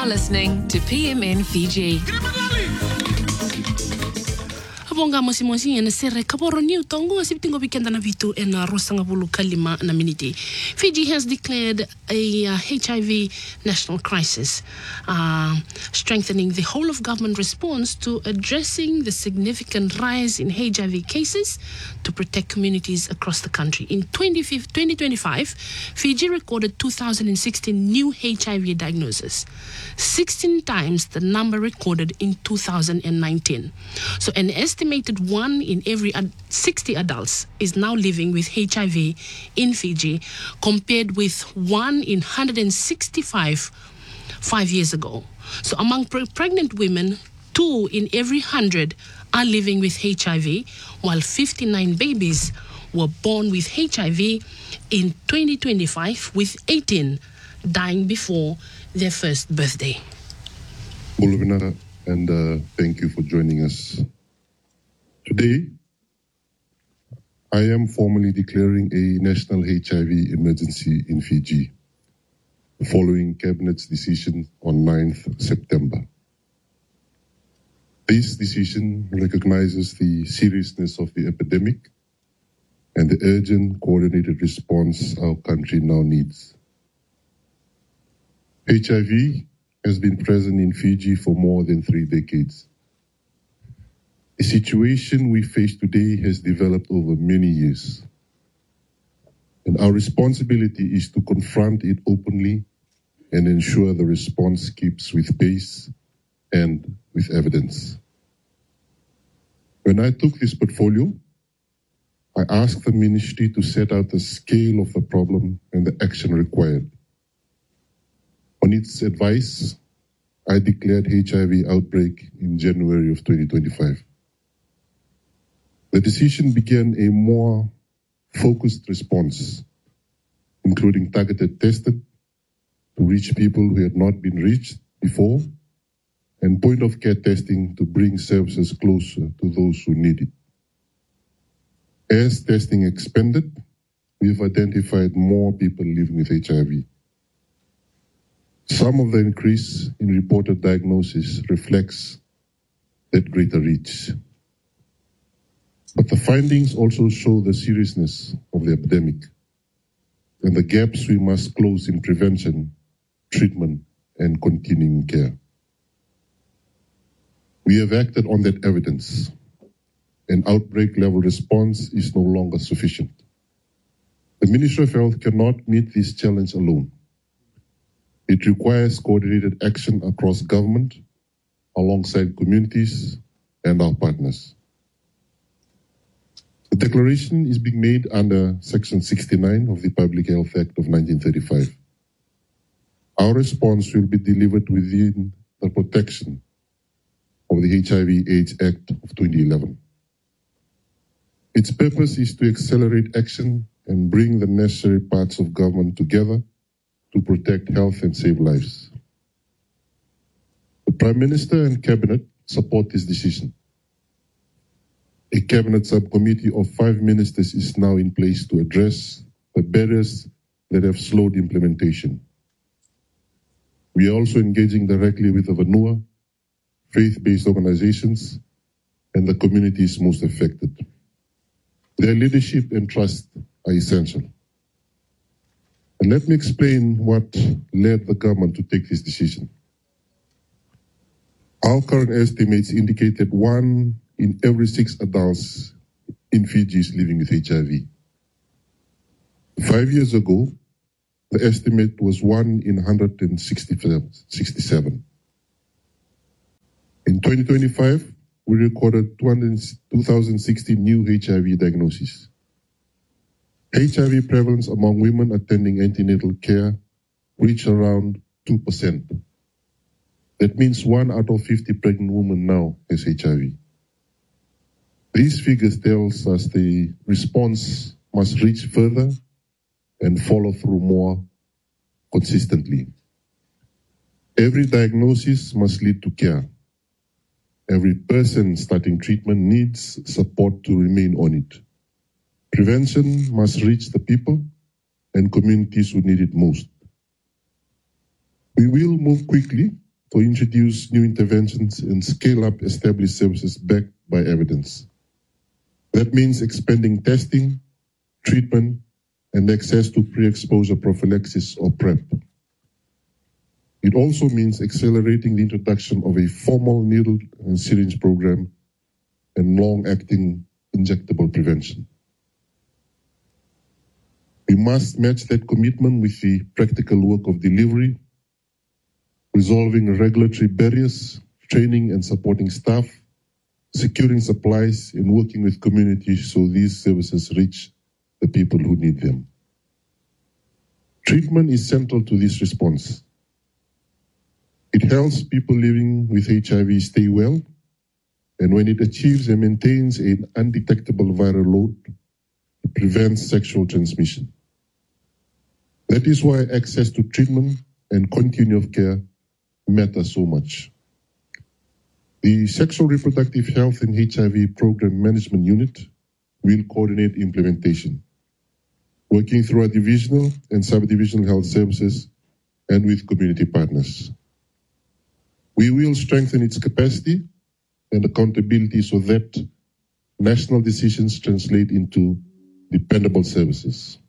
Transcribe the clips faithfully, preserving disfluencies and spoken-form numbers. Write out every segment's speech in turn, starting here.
are listening to P M N Fiji. Abonga mosi-mosi ena sere kaboro new tongo asiptingo weekend na vitu ena rosanga bulu kalima na minute. Fiji has declared a uh, H I V national crisis, uh, strengthening the whole of government response to addressing the significant rise in H I V cases to protect communities across the country. In twenty twenty-five, Fiji recorded two thousand sixteen new H I V diagnoses, sixteen times the number recorded in two thousand nineteen. So an estimated one in every ad- sixty adults is now living with H I V in Fiji, compared with one in one hundred sixty-five five years ago. So among pre- pregnant women, two in every one hundred are living with H I V, while fifty-nine babies were born with H I V in twenty twenty-five, with eighteen dying before their first birthday. Bolivina, and uh, thank you for joining us. Today, I am formally declaring a national H I V emergency in Fiji, following Cabinet's decision on ninth September. This decision recognizes the seriousness of the epidemic and the urgent coordinated response our country now needs. H I V has been present in Fiji for more than three decades. The situation we face today has developed over many years, and our responsibility is to confront it openly and ensure the response keeps with pace and with evidence. When I took this portfolio, I asked the ministry to set out the scale of the problem and the action required. On its advice, I declared H I V outbreak in January of twenty twenty-five. The decision began a more focused response, including targeted testing to reach people who had not been reached before, and point-of-care testing to bring services closer to those who need it. As testing expanded, we've identified more people living with H I V. Some of the increase in reported diagnosis reflects that greater reach. But the findings also show the seriousness of the epidemic and the gaps we must close in prevention, treatment, and continuing care. We have acted on that evidence. An outbreak level response is no longer sufficient. The Ministry of Health cannot meet this challenge alone. It requires coordinated action across government, alongside communities and our partners. The declaration is being made under Section sixty-nine of the Public Health Act of nineteen thirty-five. Our response will be delivered within the protection of the H I V AIDS Act of twenty eleven. Its purpose is to accelerate action and bring the necessary parts of government together to protect health and save lives. The Prime Minister and Cabinet support this decision. A Cabinet subcommittee of five ministers is now in place to address the barriers that have slowed implementation. We are also engaging directly with the Vanua, faith-based organizations, and the communities most affected. Their leadership and trust are essential. And let me explain what led the government to take this decision. Our current estimates indicate that one in every six adults in Fiji is living with H I V. Five years ago, the estimate was one in one hundred sixty-seven. In twenty twenty-five, we recorded two thousand sixty new H I V diagnoses. H I V prevalence among women attending antenatal care reached around two percent. That means one out of fifty pregnant women now has H I V. These figures tells us the response must reach further and follow through more consistently. Every diagnosis must lead to care. Every person starting treatment needs support to remain on it. Prevention must reach the people and communities who need it most. We will move quickly to introduce new interventions and scale up established services backed by evidence. That means expanding testing, treatment, and access to pre-exposure prophylaxis or PrEP. It also means accelerating the introduction of a formal needle and syringe program and long-acting injectable prevention. We must match that commitment with the practical work of delivery, resolving regulatory barriers, training and supporting staff, securing supplies, and working with communities so these services reach the people who need them. Treatment is central to this response. It helps people living with H I V stay well, and when it achieves and maintains an undetectable viral load, it prevents sexual transmission. That is why access to treatment and continuity of care matter so much. The Sexual Reproductive Health and H I V Program Management Unit will coordinate implementation, working through our divisional and subdivisional health services and with community partners. We will strengthen its capacity and accountability so that national decisions translate into dependable services.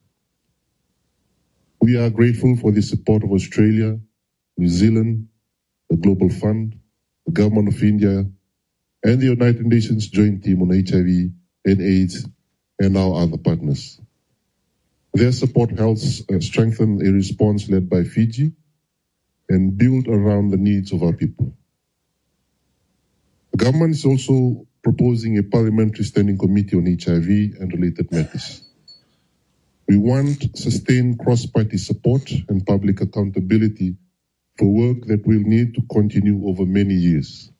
We are grateful for the support of Australia, New Zealand, the Global Fund, the Government of India, and the United Nations Joint Team on H I V and AIDS, and our other partners. Their support helps uh, strengthen a response led by Fiji and build around the needs of our people. The government is also proposing a parliamentary standing committee on H I V and related matters. We want sustained cross-party support and public accountability for work that will need to continue over many years.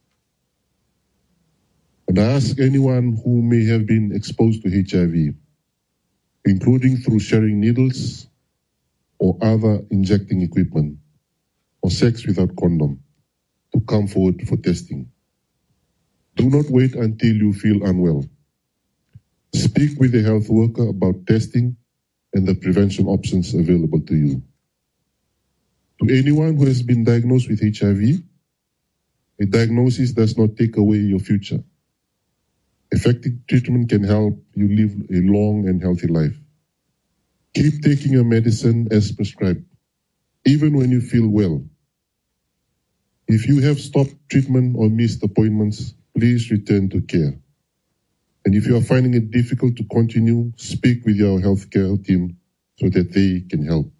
And I ask anyone who may have been exposed to H I V, including through sharing needles or other injecting equipment, or sex without condom, to come forward for testing. Do not wait until you feel unwell. Speak with a health worker about testing and the prevention options available to you. To anyone who has been diagnosed with H I V, a diagnosis does not take away your future. Effective treatment can help you live a long and healthy life. Keep taking your medicine as prescribed, even when you feel well. If you have stopped treatment or missed appointments, please return to care. And if you are finding it difficult to continue, speak with your healthcare team so that they can help.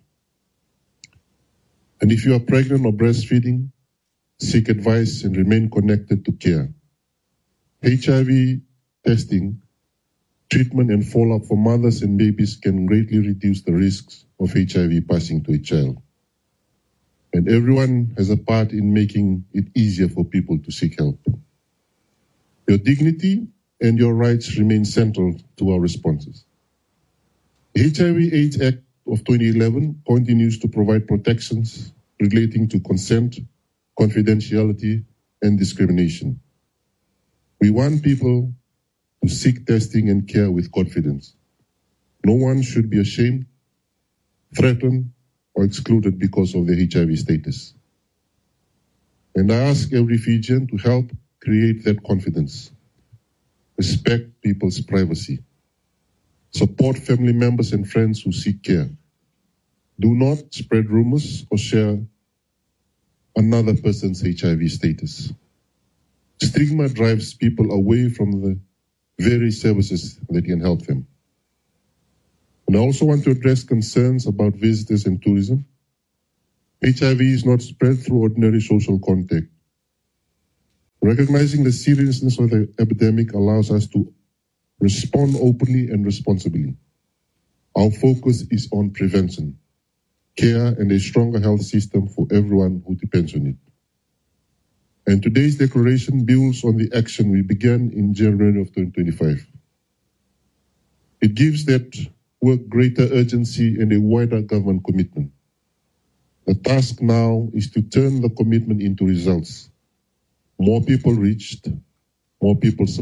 And if you are pregnant or breastfeeding, seek advice and remain connected to care. H I V testing, treatment and follow-up for mothers and babies can greatly reduce the risks of H I V passing to a child. And everyone has a part in making it easier for people to seek help. Your dignity and your rights remain central to our responses. The H I V AIDS Act of twenty eleven continues to provide protections relating to consent, confidentiality, and discrimination. We want people to seek testing and care with confidence. No one should be ashamed, threatened, or excluded because of their H I V status. And I ask every Fijian to help create that confidence. Respect people's privacy. Support family members and friends who seek care. Do not spread rumors or share another person's H I V status. Stigma drives people away from the very services that can help them. And I also want to address concerns about visitors and tourism. H I V is not spread through ordinary social contact. Recognizing the seriousness of the epidemic allows us to respond openly and responsibly. Our focus is on prevention, care, and a stronger health system for everyone who depends on it. And today's declaration builds on the action we began in January of twenty twenty-five. It gives that work greater urgency and a wider government commitment. The task now is to turn the commitment into results. More people reached, more people supported.